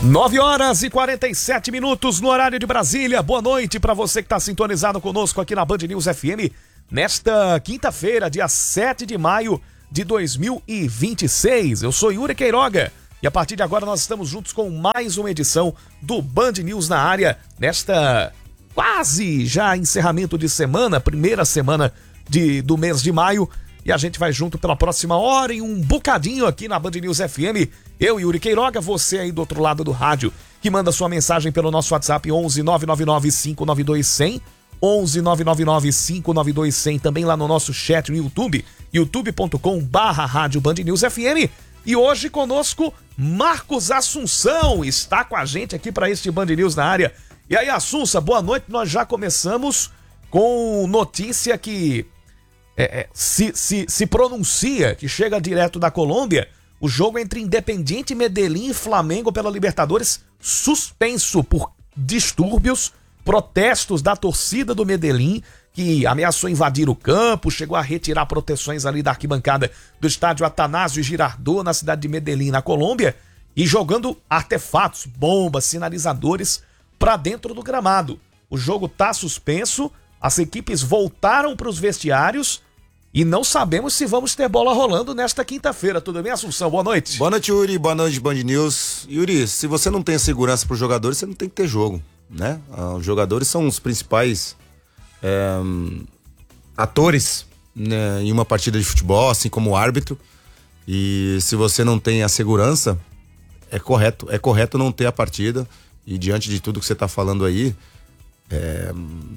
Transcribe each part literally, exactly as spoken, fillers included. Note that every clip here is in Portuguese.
nove horas e quarenta e sete minutos no horário de Brasília. Boa noite para você que está sintonizado conosco aqui na Band News F M nesta quinta-feira, dia sete de maio de dois mil e vinte e seis. Eu sou Yuri Queiroga e a partir de agora nós estamos juntos com mais uma edição do Band News na área nesta quase já encerramento de semana, primeira semana de, do mês de maio. E a gente vai junto pela próxima hora e um bocadinho aqui na Band News F M. Eu, Yuri Queiroga, você aí do outro lado do rádio, que manda sua mensagem pelo nosso WhatsApp onze nove nove nove cinco nove dois zero zero, onze nove nove nove cinco nove dois zero zero, também lá no nosso chat no YouTube, youtube ponto com barra rádio Band News F M. E hoje conosco, Marcos Assunção, está com a gente aqui para este Band News na área. E aí, Assunça, boa noite. Nós já começamos com notícia que É, é, se, se, se pronuncia, que chega direto da Colômbia, o jogo entre Independiente Medellín e Flamengo pela Libertadores suspenso por distúrbios, protestos da torcida do Medellín, que ameaçou invadir o campo, chegou a retirar proteções ali da arquibancada do estádio Atanásio Girardot, na cidade de Medellín, na Colômbia, e jogando artefatos, bombas, sinalizadores para dentro do gramado. O jogo tá suspenso. As equipes voltaram para os vestiários e não sabemos se vamos ter bola rolando nesta quinta-feira. Tudo bem, Assunção? Boa noite. Boa noite, Yuri. Boa noite, Band News. Yuri, se você não tem segurança para os jogadores, você não tem que ter jogo, né? Os jogadores são os principais é, atores, né, em uma partida de futebol, assim como o árbitro. E se você não tem a segurança, é correto, é correto não ter a partida. E diante de tudo que você está falando aí, é...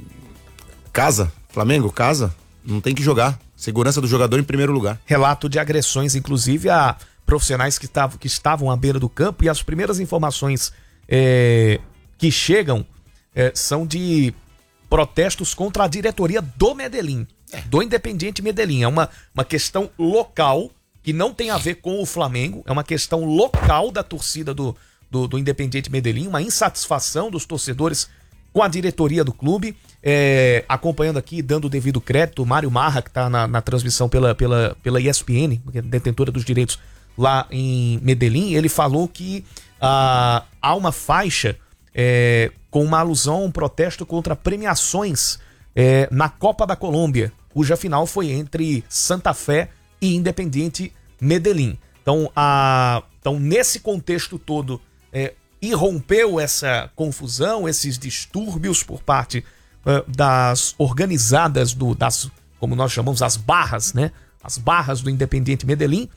casa, Flamengo, casa, não tem que jogar. Segurança do jogador em primeiro lugar. Relato de agressões, inclusive, a profissionais que, tavam, que estavam à beira do campo, e as primeiras informações é, que chegam é, são de protestos contra a diretoria do Medellín, é. do Independiente Medellín. É uma, uma questão local que não tem a ver com o Flamengo, é uma questão local da torcida do, do, do Independiente Medellín, uma insatisfação dos torcedores com a diretoria do clube. É, acompanhando aqui, dando o devido crédito, o Mário Marra, que está na, na transmissão pela, pela, pela E S P N, detentora dos direitos lá em Medellín, ele falou que ah, há uma faixa é, com uma alusão a um protesto contra premiações é, na Copa da Colômbia, cuja final foi entre Santa Fé e Independiente Medellín. Então, a, então nesse contexto todo, é, irrompeu essa confusão, esses distúrbios por parte uh, das organizadas, do, das, como nós chamamos, as barras, né? As barras do Independiente Medellín,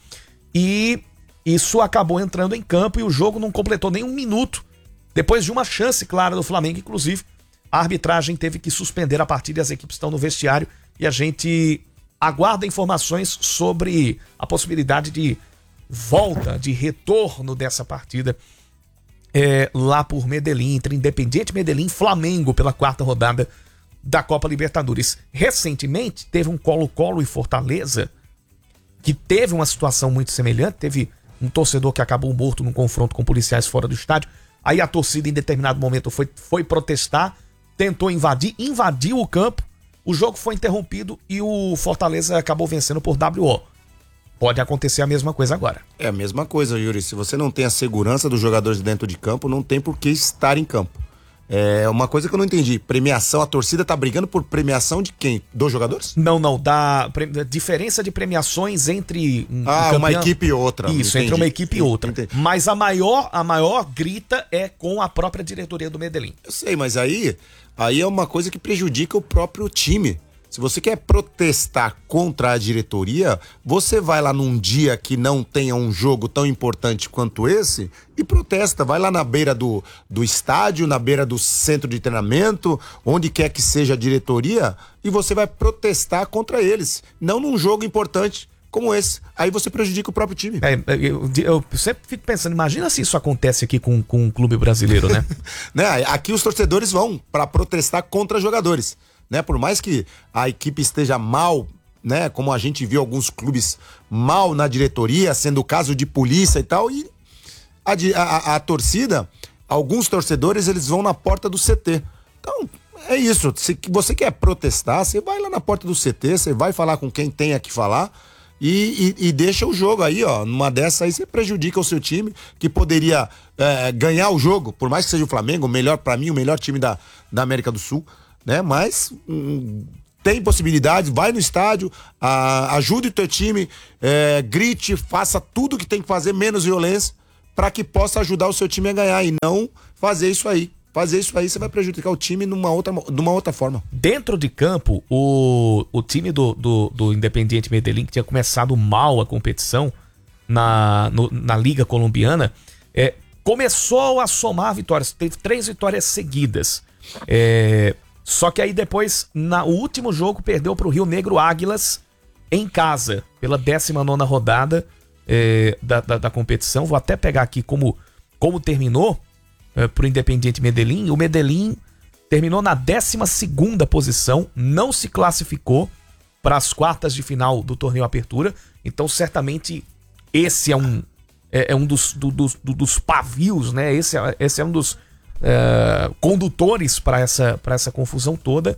e isso acabou entrando em campo e o jogo não completou nem um minuto, depois de uma chance clara do Flamengo. Inclusive, a arbitragem teve que suspender a partida e as equipes estão no vestiário, e a gente aguarda informações sobre a possibilidade de volta, de retorno dessa partida É, lá por Medellín, entre Independiente Medellín e Flamengo pela quarta rodada da Copa Libertadores. Recentemente teve um Colo-Colo e Fortaleza que teve uma situação muito semelhante. Teve um torcedor que acabou morto num confronto com policiais fora do estádio. Aí a torcida em determinado momento foi, foi protestar, tentou invadir, invadiu o campo, o jogo foi interrompido e o Fortaleza acabou vencendo por W O. Pode acontecer a mesma coisa agora. É a mesma coisa, Yuri. Se você não tem a segurança dos jogadores dentro de campo, não tem por que estar em campo. É uma coisa que eu não entendi. Premiação, a torcida tá brigando por premiação de quem? Dos jogadores? Não, não. Da, da diferença de premiações entre um Ah, campeão, uma equipe e outra. Isso, entendi. entre uma equipe e outra. Entendi. Mas a maior, a maior grita é com a própria diretoria do Medellín. Eu sei, mas aí, aí é uma coisa que prejudica o próprio time. Se você quer protestar contra a diretoria, você vai lá num dia que não tenha um jogo tão importante quanto esse e protesta. Vai lá na beira do, do estádio, na beira do centro de treinamento, onde quer que seja a diretoria, e você vai protestar contra eles. Não num jogo importante como esse. Aí você prejudica o próprio time. É, eu, eu sempre fico pensando, imagina se isso acontece aqui com, com um clube brasileiro, né? né? Aqui os torcedores vão para protestar contra jogadores. Né? Por mais que a equipe esteja mal, né? Como a gente viu alguns clubes mal na diretoria, sendo o caso de polícia e tal, e a, a, a torcida, alguns torcedores, eles vão na porta do C T. Então, é isso. Se você quer protestar, você vai lá na porta do C T, você vai falar com quem tenha que falar, e, e, e deixa o jogo aí, ó. Numa dessa aí você prejudica o seu time, que poderia é, ganhar o jogo, por mais que seja o Flamengo, o melhor, pra mim, o melhor time da, da América do Sul, né? Mas hum, tem possibilidades, vai no estádio, a, ajude o teu time, é, grite, faça tudo que tem que fazer, menos violência, para que possa ajudar o seu time a ganhar e não fazer isso aí. Fazer isso aí, você vai prejudicar o time numa outra, numa outra forma. Dentro de campo, o, o time do, do, do Independiente Medellín, que tinha começado mal a competição na, no, na Liga Colombiana, é, começou a somar vitórias. Teve três vitórias seguidas. É, só que aí depois, no último jogo, perdeu para o Rio Negro Águilas em casa, pela décima nona rodada é, da, da, da competição. Vou até pegar aqui como, como terminou. Para o Independiente Medellín, o Medellín terminou na décima segunda posição, não se classificou para as quartas de final do torneio Apertura, então certamente esse é um, é, é um dos, do, dos, do, dos pavios, né? Esse é, esse é um dos é, condutores para essa, para essa confusão toda,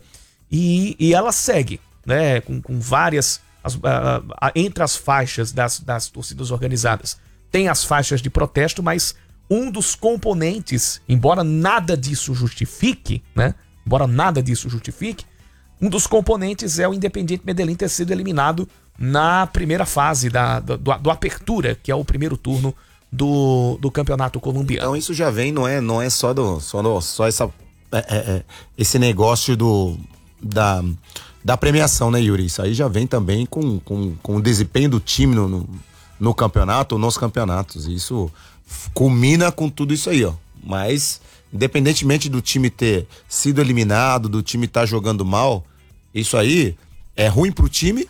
e, e ela segue, né? Com, com várias, as, a, a, entre as faixas das, das torcidas organizadas, tem as faixas de protesto, mas um dos componentes, embora nada disso justifique, né? Embora nada disso justifique, um dos componentes é o Independiente Medellín ter sido eliminado na primeira fase da, do, do Apertura, que é o primeiro turno do, do campeonato colombiano. Então isso já vem, não é, não é só do, só, do, só essa, é, é, esse negócio do, da, da premiação, né, Yuri? Isso aí já vem também com, com, com o desempenho do time no, no, no campeonato, nos campeonatos. Isso culmina com tudo isso aí, ó. Mas, independentemente do time ter sido eliminado, do time estar tá jogando mal, isso aí é ruim pro time,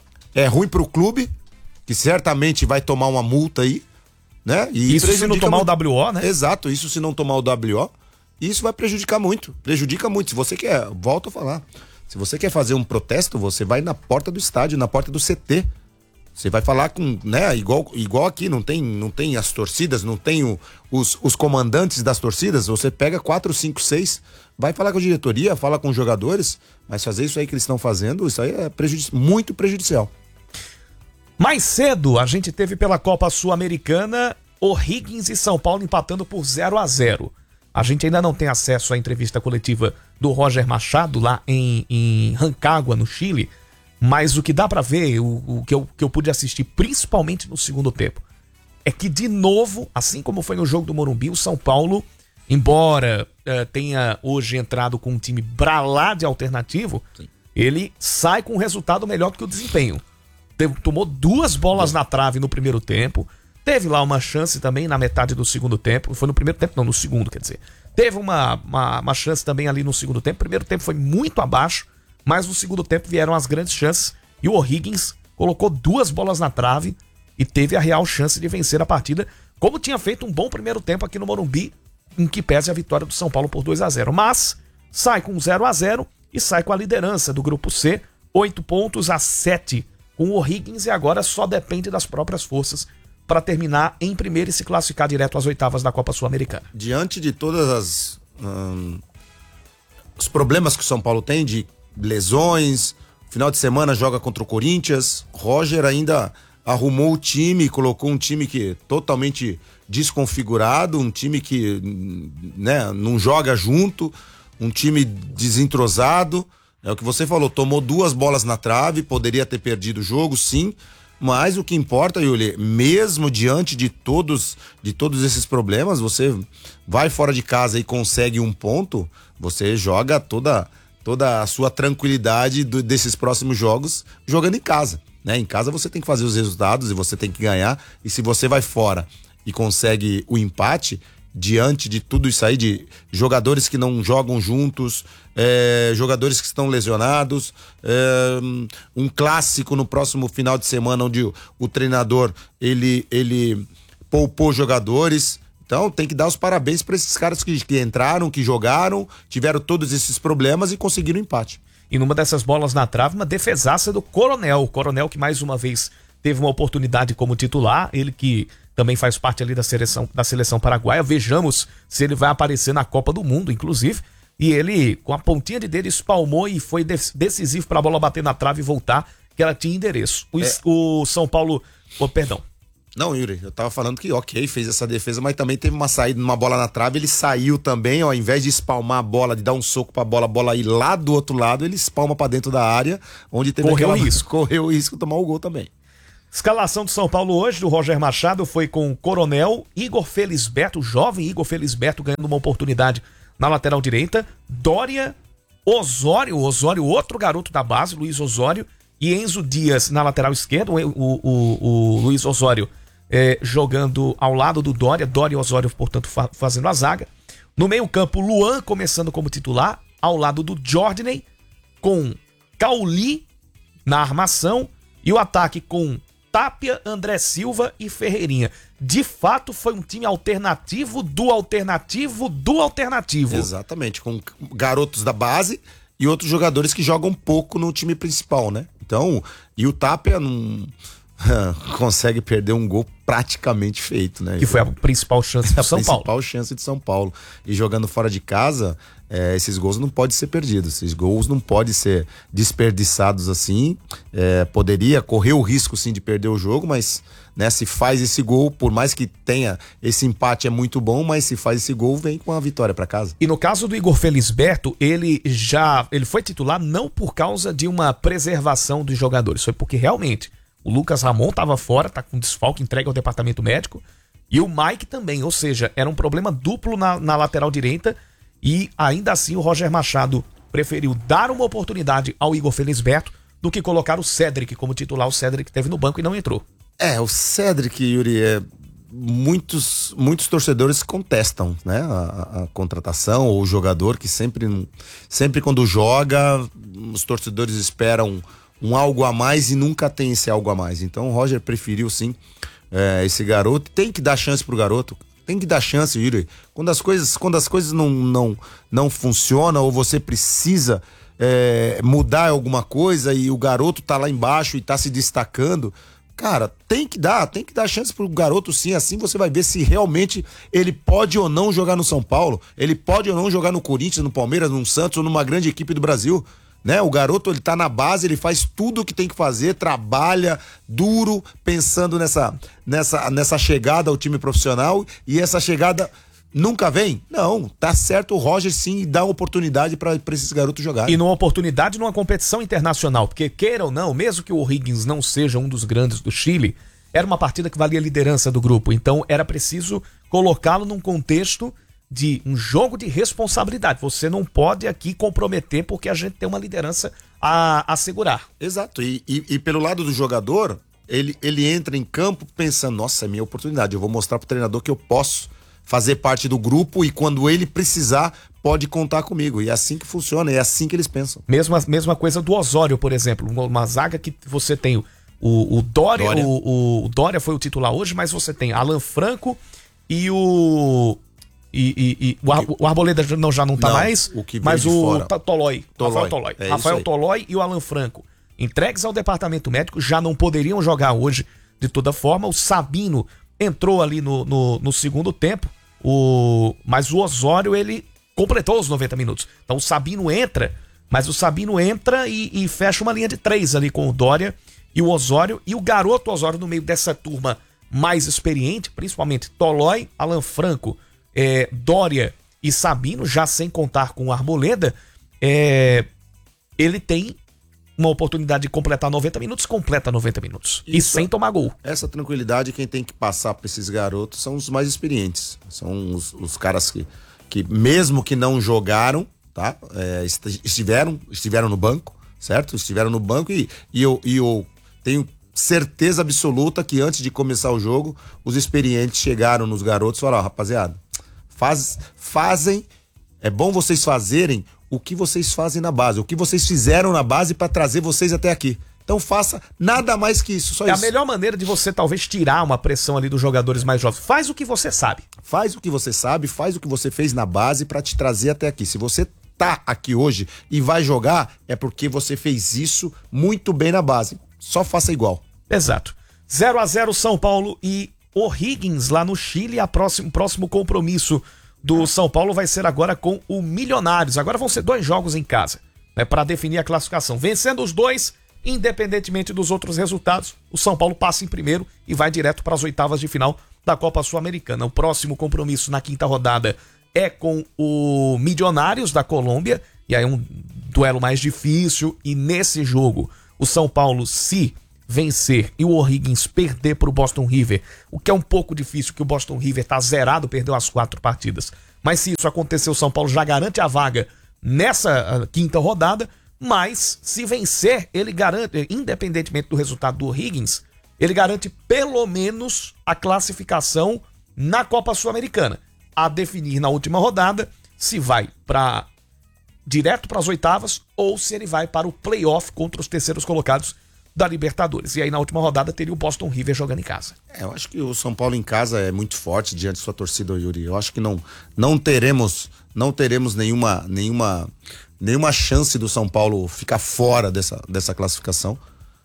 é ruim pro clube, que certamente vai tomar uma multa aí, né? E isso se não tomar muito. O W O, né? Exato, isso se não tomar o W O, isso vai prejudicar muito, prejudica muito. Se você quer, volto a falar, se você quer fazer um protesto, você vai na porta do estádio, na porta do C T. Você vai falar com, né, igual, igual aqui, não tem, não tem as torcidas, não tem o, os, os comandantes das torcidas, você pega quatro, cinco, seis, vai falar com a diretoria, fala com os jogadores, mas fazer isso aí que eles estão fazendo, isso aí é prejudici- muito prejudicial. Mais cedo, a gente teve pela Copa Sul-Americana, O'Higgins e São Paulo empatando por zero a zero. A gente ainda não tem acesso à entrevista coletiva do Roger Machado lá em, em Rancagua, no Chile, mas o que dá pra ver, o, o que, eu, que eu pude assistir, principalmente no segundo tempo, é que de novo, assim como foi no jogo do Morumbi, o São Paulo, embora uh, tenha hoje entrado com um time pra lá de alternativo, sim, ele sai com um resultado melhor do que o desempenho. Teve, tomou duas bolas sim. na trave no primeiro tempo, teve lá uma chance também na metade do segundo tempo, foi no primeiro tempo, não, no segundo, quer dizer. Teve uma, uma, uma chance também ali no segundo tempo, o primeiro tempo foi muito abaixo, mas no segundo tempo vieram as grandes chances e o O'Higgins colocou duas bolas na trave e teve a real chance de vencer a partida, como tinha feito um bom primeiro tempo aqui no Morumbi, em que pese a vitória do São Paulo por dois a zero. Mas sai com zero a zero e sai com a liderança do Grupo C, oito pontos a sete com o O'Higgins, e agora só depende das próprias forças para terminar em primeiro e se classificar direto às oitavas da Copa Sul-Americana. Diante de todas as hum, os problemas que o São Paulo tem de lesões, final de semana joga contra o Corinthians, Roger ainda arrumou o time, colocou um time que totalmente desconfigurado, um time que, né, não joga junto, um time desentrosado, é o que você falou, tomou duas bolas na trave, poderia ter perdido o jogo, sim, mas o que importa, Yuli, mesmo diante de todos, de todos esses problemas, você vai fora de casa e consegue um ponto, você joga toda toda a sua tranquilidade do, desses próximos jogos jogando em casa, né? Em casa você tem que fazer os resultados e você tem que ganhar, e se você vai fora e consegue o empate, diante de tudo isso aí, de jogadores que não jogam juntos, é, jogadores que estão lesionados, é, um clássico no próximo final de semana onde o, o treinador ele, ele poupou jogadores. Então tem que dar os parabéns para esses caras que, que entraram, que jogaram, tiveram todos esses problemas e conseguiram empate. E numa dessas bolas na trave, uma defesaça do Coronel. O Coronel que mais uma vez teve uma oportunidade como titular, ele que também faz parte ali da seleção, da seleção paraguaia. Vejamos se ele vai aparecer na Copa do Mundo, inclusive. E ele, com a pontinha de dedo, espalmou e foi decisivo para a bola bater na trave e voltar que ela tinha endereço. O, É. o São Paulo, oh, perdão. Não, Yuri, eu tava falando que ok, fez essa defesa, mas também teve uma saída numa bola na trave, ele saiu também, ó, ao invés de espalmar a bola, de dar um soco pra bola, a bola ir lá do outro lado, ele espalma pra dentro da área, onde teve Correu aquela... risco. Correu o risco de tomar o gol também. Escalação do São Paulo hoje, do Roger Machado, foi com Coronel, Igor Felisberto, o jovem Igor Felisberto ganhando uma oportunidade na lateral direita, Dória, Osório, Osório, outro garoto da base, Luiz Osório, e Enzo Dias na lateral esquerda, o, o, o, o Luiz Osório é, jogando ao lado do Dória, Dória e Osório, portanto, fa- fazendo a zaga. No meio campo, Luan começando como titular, ao lado do Jordney, com Cauli na armação, e o ataque com Tapia, André Silva e Ferreirinha. De fato, foi um time alternativo do alternativo do alternativo. Exatamente, com garotos da base e outros jogadores que jogam pouco no time principal, né? Então, e o Tapia não consegue perder um gol praticamente feito, né? Que foi a principal chance do a São principal Paulo. chance de São Paulo. E jogando fora de casa, é, esses gols não podem ser perdidos. Esses gols não podem ser desperdiçados assim. É, poderia correr o risco, sim, de perder o jogo, mas né, se faz esse gol, por mais que tenha esse empate é muito bom, mas se faz esse gol, vem com a vitória para casa. E no caso do Igor Felisberto, ele já ele foi titular não por causa de uma preservação dos jogadores, foi porque realmente o Lucas Ramon estava fora, tá com desfalque entregue ao departamento médico, e o Mike também, ou seja, era um problema duplo na, na lateral direita, e ainda assim o Roger Machado preferiu dar uma oportunidade ao Igor Felisberto do que colocar o Cédric como titular. O Cédric teve no banco e não entrou. É, o Cédric, Yuri, é, muitos, muitos torcedores contestam, né, a, a contratação ou o jogador que sempre, sempre quando joga, os torcedores esperam um algo a mais e nunca tem esse algo a mais. Então o Roger preferiu sim é, esse garoto. Tem que dar chance pro garoto. Tem que dar chance, Yuri. Quando as coisas, quando as coisas não, não, não funcionam ou você precisa é, mudar alguma coisa e o garoto tá lá embaixo e tá se destacando, cara, tem que dar, tem que dar chance pro garoto sim, assim você vai ver se realmente ele pode ou não jogar no São Paulo, ele pode ou não jogar no Corinthians, no Palmeiras, no Santos ou numa grande equipe do Brasil. Né? O garoto, ele tá na base, ele faz tudo o que tem que fazer, trabalha duro, pensando nessa, nessa, nessa chegada ao time profissional, e essa chegada nunca vem? Não, tá certo o Roger sim dá oportunidade para esses garotos jogarem. E numa oportunidade numa competição internacional, porque queira ou não, mesmo que o O'Higgins não seja um dos grandes do Chile, era uma partida que valia a liderança do grupo, então era preciso colocá-lo num contexto de um jogo de responsabilidade. Você não pode aqui comprometer porque a gente tem uma liderança a assegurar. Exato, e, e, e pelo lado do jogador, ele, ele entra em campo pensando, nossa, é minha oportunidade, eu vou mostrar pro treinador que eu posso fazer parte do grupo e quando ele precisar, pode contar comigo. E é assim que funciona, é assim que eles pensam. Mesma, mesma coisa do Osório, por exemplo, uma zaga que você tem o, o Dória, Dória. O, o Dória foi o titular hoje, mas você tem Alan Franco e o... E, e, e o, Ar, o Arboleda não, já não tá não, mais, o que mas de o fora. Tolói, Tolói. Rafael Tolói. É Rafael Tolói e o Alan Franco, entregues ao departamento médico, já não poderiam jogar hoje de toda forma. O Sabino entrou ali no, no, no segundo tempo, o, mas o Osório, ele completou os noventa minutos. Então o Sabino entra, mas o Sabino entra e, e fecha uma linha de três ali com o Dória e o Osório, e o garoto Osório no meio dessa turma mais experiente, principalmente Tolói, Alan Franco, É, Dória e Sabino, já sem contar com o Arboleda, é, ele tem uma oportunidade de completar noventa minutos, completa noventa minutos. Isso. E sem tomar gol. Essa tranquilidade quem tem que passar para esses garotos são os mais experientes. São os, os caras que, que, mesmo que não jogaram, tá? É, estiveram, estiveram no banco, certo? Estiveram no banco e, e, eu, e eu tenho certeza absoluta que antes de começar o jogo, os experientes chegaram nos garotos e falaram, oh, rapaziada, Faz, fazem, é bom vocês fazerem o que vocês fazem na base, o que vocês fizeram na base para trazer vocês até aqui. Então faça nada mais que isso, só é isso. a melhor maneira de você talvez tirar uma pressão ali dos jogadores mais jovens. Faz o que você sabe. Faz o que você sabe, faz o que você fez na base para te trazer até aqui. Se você tá aqui hoje e vai jogar, é porque você fez isso muito bem na base. Só faça igual. Exato. zero a zero São Paulo e O'Higgins lá no Chile. A próximo, próximo compromisso do São Paulo vai ser agora com o Milionários. Agora vão ser dois jogos em casa, né, para definir a classificação. Vencendo os dois, Independentemente dos outros resultados, o São Paulo passa em primeiro e vai direto para as oitavas de final da Copa Sul-Americana. O próximo compromisso na quinta rodada é com o Milionários da Colômbia, e aí é um duelo mais difícil, e nesse jogo o São Paulo, se vencer e o O'Higgins perder para o Boston River, o que é um pouco difícil, que o Boston River está zerado, perdeu as quatro partidas, mas se isso acontecer, o São Paulo já garante a vaga nessa quinta rodada. Mas se vencer, ele garante, independentemente do resultado do O'Higgins, ele garante pelo menos a classificação na Copa Sul-Americana, a definir na última rodada se vai para direto para as oitavas ou se ele vai para o playoff contra os terceiros colocados da Libertadores. E aí na última rodada teria o Boston River jogando em casa. É, eu acho que o São Paulo em casa é muito forte diante de sua torcida, Yuri. Eu acho que não, não teremos, não teremos nenhuma, nenhuma, nenhuma chance do São Paulo ficar fora dessa, dessa classificação.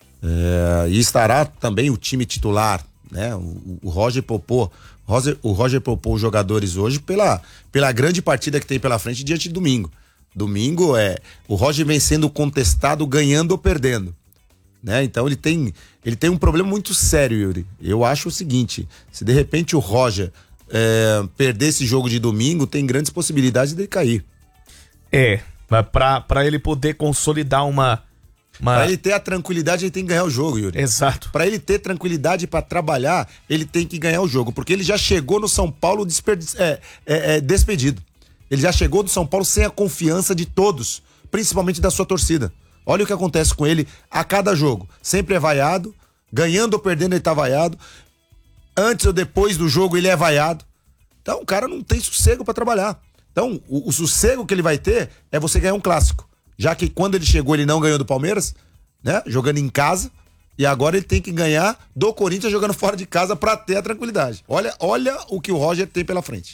É, e estará também o time titular, né? O, o Roger poupou, Roger, o Roger poupou os jogadores hoje pela, pela grande partida que tem pela frente diante de domingo. Domingo é o Roger vem sendo contestado ganhando ou perdendo. Né? Então ele tem, ele tem um problema muito sério, Yuri. Eu acho o seguinte: se de repente o Roger é, perder esse jogo de domingo, tem grandes possibilidades de ele cair. É, pra, pra ele poder consolidar uma, uma... Pra ele ter a tranquilidade, ele tem que ganhar o jogo, Yuri. Exato. Pra ele ter tranquilidade pra trabalhar, ele tem que ganhar o jogo, porque ele já chegou no São Paulo desperdi- é, é, é, despedido. Ele já chegou no São Paulo sem a confiança de todos, principalmente da sua torcida. Olha o que acontece com ele a cada jogo. Sempre é vaiado, ganhando ou perdendo ele tá vaiado. Antes ou depois do jogo ele é vaiado. Então o cara não tem sossego pra trabalhar. Então o, o sossego que ele vai ter é você ganhar um clássico. Já que quando ele chegou ele não ganhou do Palmeiras, né? Jogando em casa. E agora ele tem que ganhar do Corinthians jogando fora de casa pra ter a tranquilidade. Olha, olha o que o Roger tem pela frente.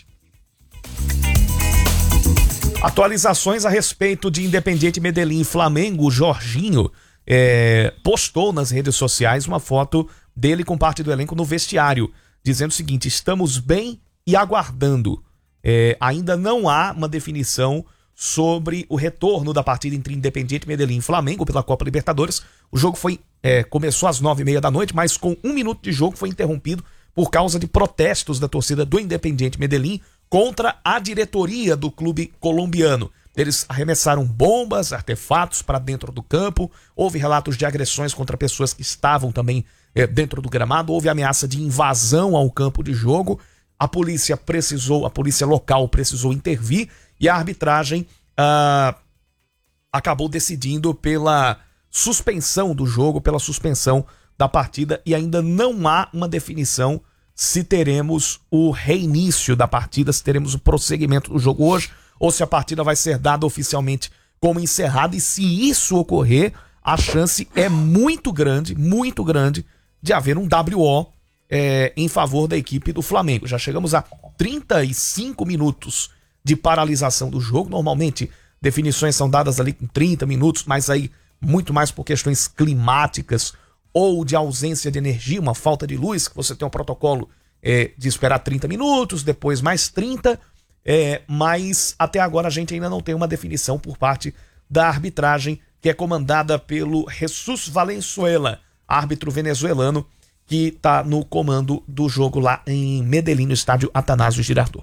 Atualizações a respeito de Independiente Medellín e Flamengo. O Jorginho é, postou nas redes sociais uma foto dele com parte do elenco no vestiário, dizendo o seguinte: estamos bem e aguardando. É, ainda não há uma definição sobre o retorno da partida entre Independiente Medellín e Flamengo pela Copa Libertadores. O jogo foi é, começou às nove e meia da noite, mas com um minuto de jogo foi interrompido por causa de protestos da torcida do Independiente Medellín contra a diretoria do clube colombiano. Eles arremessaram bombas, artefatos para dentro do campo, houve relatos de agressões contra pessoas que estavam também é, dentro do gramado, houve ameaça de invasão ao campo de jogo. A polícia precisou, a polícia local precisou intervir e a arbitragem ah, acabou decidindo pela suspensão do jogo, pela suspensão da partida, e ainda não há uma definição se teremos o reinício da partida, se teremos o prosseguimento do jogo hoje, ou se a partida vai ser dada oficialmente como encerrada. E se isso ocorrer, a chance é muito grande, muito grande, de haver um W O é, em favor da equipe do Flamengo. Já chegamos a trinta e cinco minutos de paralisação do jogo. Normalmente, definições são dadas ali com trinta minutos, mas aí muito mais por questões climáticas ou de ausência de energia, uma falta de luz, que você tem um protocolo é, de esperar trinta minutos, depois mais trinta, é, mas até agora a gente ainda não tem uma definição por parte da arbitragem, que é comandada pelo Jesus Valenzuela, árbitro venezuelano, que está no comando do jogo lá em Medellín, no estádio Atanásio Girardot.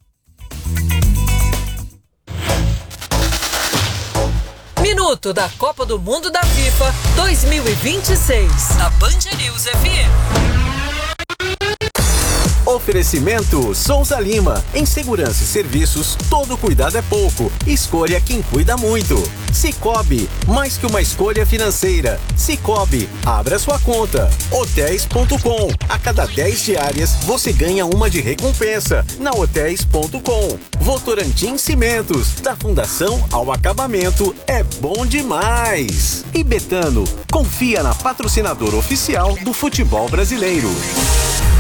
Minuto da Copa do Mundo da FIFA dois mil e vinte e seis, na Band News F M. Oferecimento Souza Lima. Em segurança e serviços, todo cuidado é pouco. Escolha quem cuida muito. Cicobi, mais que uma escolha financeira. Cicobi, abra sua conta. Hotéis ponto com. A cada dez diárias, você ganha uma de recompensa. Na Hotéis ponto com. Votorantim Cimentos, da fundação ao acabamento, é bom demais. E Betano, confia na patrocinadora oficial do futebol brasileiro.